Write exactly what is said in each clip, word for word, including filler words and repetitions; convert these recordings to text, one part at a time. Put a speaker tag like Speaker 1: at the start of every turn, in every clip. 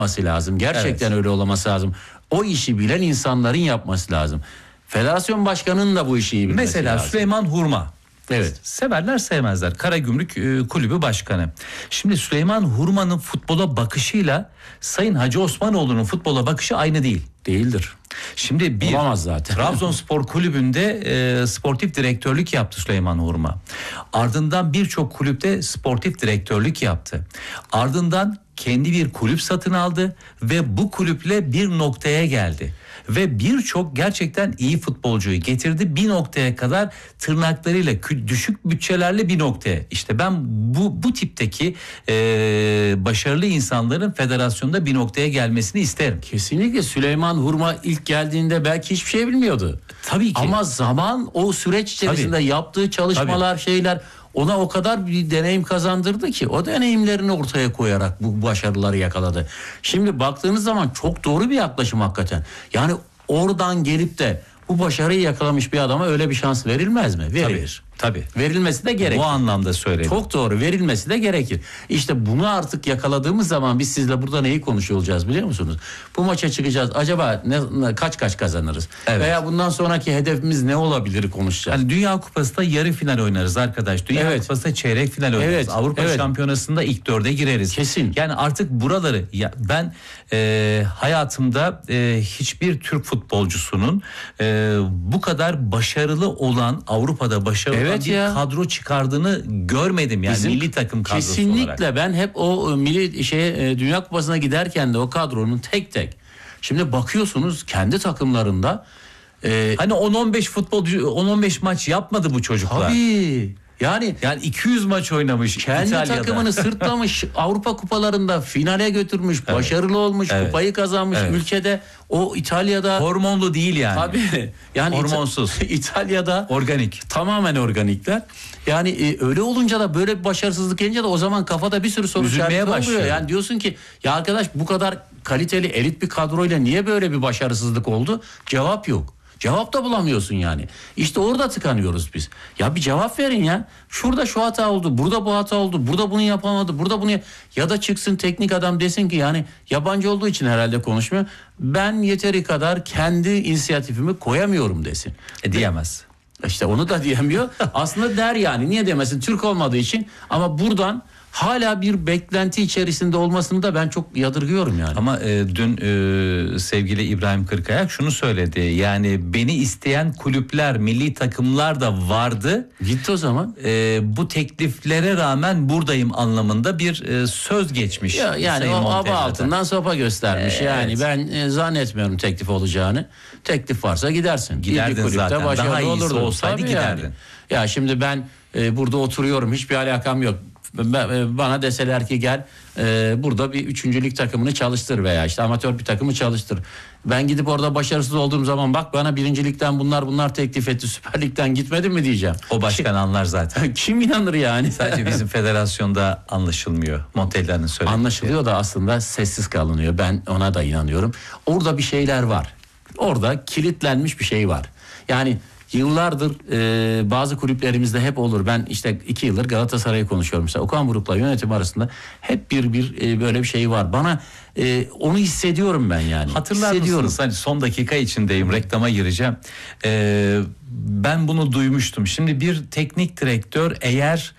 Speaker 1: olması lazım. Gerçekten evet. öyle olması lazım. O işi bilen insanların yapması lazım. Federasyon başkanının da bu işi iyi bilmesi
Speaker 2: Mesela
Speaker 1: lazım.
Speaker 2: Süleyman Hurma.
Speaker 1: Evet.
Speaker 2: Severler sevmezler. Karagümrük e, Kulübü Başkanı. Şimdi Süleyman Hurma'nın futbola bakışıyla Sayın Hacı Osmanoğlu'nun futbola bakışı aynı değil.
Speaker 1: Değildir.
Speaker 2: Şimdi bir
Speaker 1: olamaz zaten.
Speaker 2: Trabzonspor Kulübü'nde e, sportif direktörlük yaptı Süleyman Hurma. Ardından birçok kulüpte sportif direktörlük yaptı. Ardından kendi bir kulüp satın aldı ve bu kulüple bir noktaya geldi. Ve birçok gerçekten iyi futbolcuyu getirdi bir noktaya kadar, tırnaklarıyla düşük bütçelerle bir noktaya. İşte ben bu bu tipteki e, başarılı insanların federasyonda bir noktaya gelmesini isterim.
Speaker 1: Kesinlikle. Süleyman Hurma ilk geldiğinde belki hiçbir şey bilmiyordu.
Speaker 2: Tabii ki.
Speaker 1: Ama zaman o süreç içerisinde Tabii. yaptığı çalışmalar, Tabii. şeyler ona o kadar bir deneyim kazandırdı ki o deneyimlerini ortaya koyarak bu başarıları yakaladı. Şimdi baktığınız zaman çok doğru bir yaklaşım hakikaten. Yani oradan gelip de bu başarıyı yakalamış bir adama öyle bir şans verilmez mi? Verilir.
Speaker 2: Tabii.
Speaker 1: Verilmesi de gerekir.
Speaker 2: Bu anlamda söyledim.
Speaker 1: Çok doğru, verilmesi de gerekir. İşte bunu artık yakaladığımız zaman biz sizle burada neyi konuşuyor olacağız biliyor musunuz? Bu maça çıkacağız. Acaba ne, kaç kaç kazanırız? Evet. Veya bundan sonraki hedefimiz ne olabilir konuşacağız.
Speaker 2: Yani Dünya Kupası'nda yarı final oynarız arkadaş. Dünya evet. Kupası'nda çeyrek final oynarız. Evet. Avrupa evet. Şampiyonası'nda ilk dörde gireriz.
Speaker 1: Kesin.
Speaker 2: Yani artık buraları ya ben e, hayatımda e, hiçbir Türk futbolcusunun e, bu kadar başarılı olan, Avrupa'da başarılı evet. bir ya. kadro çıkardığını görmedim yani Bizim milli takım kadrosu
Speaker 1: kesinlikle
Speaker 2: olarak.
Speaker 1: Kesinlikle ben hep o milli şey Dünya Kupası'na giderken de o kadronun tek tek. Şimdi bakıyorsunuz kendi takımlarında
Speaker 2: e, hani on on beş futbolcu on on beş maç yapmadı bu çocuklar.
Speaker 1: Tabii. Yani
Speaker 2: yani iki yüz maç oynamış
Speaker 1: kendi
Speaker 2: İtalya'da.
Speaker 1: takımını sırtlamış, Avrupa kupalarında finale götürmüş, evet. başarılı olmuş, evet. kupayı kazanmış evet. ülkede. O İtalya'da
Speaker 2: hormonlu değil yani.
Speaker 1: Tabii. Yani
Speaker 2: hormonsuz.
Speaker 1: İta- İtalya'da
Speaker 2: organik.
Speaker 1: Tamamen organikler. Yani e, öyle olunca da böyle bir başarısızlık gelince de o zaman kafada bir sürü soru işareti oluyor. Yani diyorsun ki ya arkadaş bu kadar kaliteli elit bir kadroyla niye böyle bir başarısızlık oldu? Cevap yok. Cevap da bulamıyorsun yani. İşte orada tıkanıyoruz biz. Ya bir cevap verin ya. Şurada şu hata oldu, burada bu hata oldu, burada bunu yapamadı, burada bunu... Ya da çıksın teknik adam desin ki yani yabancı olduğu için herhalde konuşmuyor. Ben yeteri kadar kendi inisiyatifimi koyamıyorum desin.
Speaker 2: E diyemez.
Speaker 1: İşte onu da diyemiyor. Aslında der yani. Niye demesin? Türk olmadığı için. Ama buradan hala bir beklenti içerisinde olmasını da ben çok yadırgıyorum yani.
Speaker 2: Ama e, dün e, sevgili İbrahim Kırkayak şunu söyledi. Yani beni isteyen kulüpler, milli takımlar da vardı.
Speaker 1: Gitti o zaman.
Speaker 2: E, bu tekliflere rağmen buradayım anlamında bir e, söz geçmiş.
Speaker 1: Ya, yani o aba altından sopa göstermiş. Evet. Yani ben e, zannetmiyorum teklif olacağını. Teklif varsa gidersin.
Speaker 2: Giderdin zaten. Daha iyisi olurdu. olsaydı Tabii giderdin. Yani.
Speaker 1: Ya şimdi ben e, burada oturuyorum. Hiçbir alakam yok. Bana deseler ki gel e, burada bir üçüncülük takımını çalıştır veya işte amatör bir takımı çalıştır. Ben gidip orada başarısız olduğum zaman bak bana birincilikten bunlar bunlar teklif etti, Süper Lig'den gitmedim mi diyeceğim.
Speaker 2: O başkan anlar zaten.
Speaker 1: Kim inanır yani?
Speaker 2: Sadece bizim federasyonda anlaşılmıyor. Montella'nın söylediği.
Speaker 1: Anlaşılıyor da aslında sessiz kalınıyor. Ben ona da inanıyorum. Orada bir şeyler var. Orada kilitlenmiş bir şey var. Yani yıllardır e, bazı kulüplerimizde hep olur. Ben işte iki yıldır Galatasaray'ı konuşuyorum. Mesela Okan Buruk'la yönetim arasında hep bir bir e, böyle bir şey var. Bana e, onu hissediyorum ben yani.
Speaker 2: Hatırlar mısınız? Hani son dakika içindeyim. Reklama gireceğim. Ee, ben bunu duymuştum. Şimdi bir teknik direktör eğer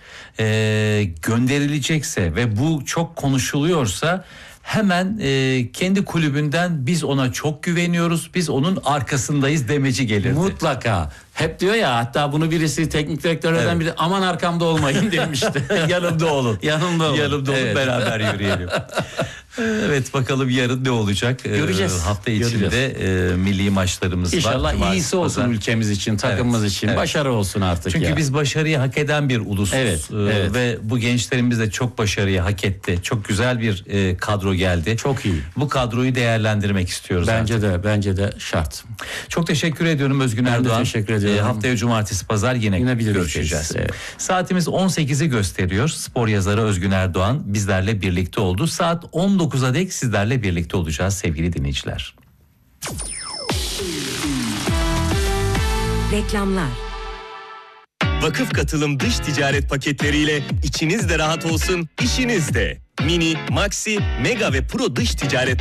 Speaker 2: e, gönderilecekse ve bu çok konuşuluyorsa hemen e, kendi kulübünden biz ona çok güveniyoruz, biz onun arkasındayız demeci gelirdi.
Speaker 1: Mutlaka. Hep diyor ya, hatta bunu birisi teknik direktörlerden evet. biri aman arkamda olmayın demişti.
Speaker 2: Yanımda olun.
Speaker 1: Yanımda olun.
Speaker 2: Yanımda olun
Speaker 1: evet.
Speaker 2: beraber yürüyelim. Evet, bakalım yarın ne olacak?
Speaker 1: Göreceğiz.
Speaker 2: Ee, hafta içinde e, milli maçlarımız
Speaker 1: İnşallah
Speaker 2: var.
Speaker 1: İnşallah iyisi olsun pazar. Ülkemiz için, takımımız evet. için. Evet. Başarı olsun artık.
Speaker 2: Çünkü
Speaker 1: ya.
Speaker 2: biz başarıyı hak eden bir ulusuz.
Speaker 1: Evet.
Speaker 2: Ee,
Speaker 1: evet.
Speaker 2: Ve bu gençlerimiz de çok başarıyı hak etti. Çok güzel bir e, kadro geldi.
Speaker 1: Çok iyi.
Speaker 2: Bu kadroyu değerlendirmek istiyoruz.
Speaker 1: Bence
Speaker 2: artık.
Speaker 1: de, bence de şart.
Speaker 2: Çok teşekkür ediyorum Özgün
Speaker 1: ben
Speaker 2: Erdoğan.
Speaker 1: Ben teşekkür ediyorum.
Speaker 2: E, haftaya cumartesi pazar yine, yine görüşeceğiz. Evet. Saatimiz on sekizi gösteriyor. Spor yazarı Özgün Erdoğan bizlerle birlikte oldu. Saat on dokuza dek sizlerle birlikte olacağız sevgili dinleyiciler.
Speaker 3: Reklamlar.
Speaker 4: Vakıf Katılım dış ticaret paketleriyle içiniz de rahat olsun, işiniz de. Mini, Maxi, Mega ve Pro dış ticaret